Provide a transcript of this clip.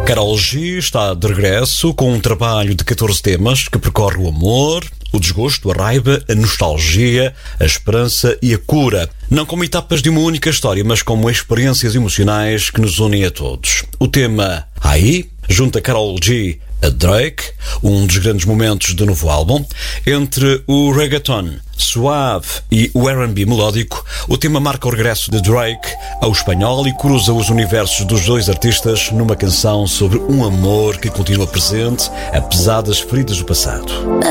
Karol G está de regresso com um trabalho de 14 temas que percorre o amor, o desgosto, a raiva, a nostalgia, a esperança e a cura. Não como etapas de uma única história, mas como experiências emocionais que nos unem a todos. O tema Aí, junto a Karol G a Drake, um dos grandes momentos do novo álbum. Entre o reggaeton suave e o R&B melódico, o tema marca o regresso de Drake ao espanhol e cruza os universos dos dois artistas numa canção sobre um amor que continua presente, apesar das feridas do passado.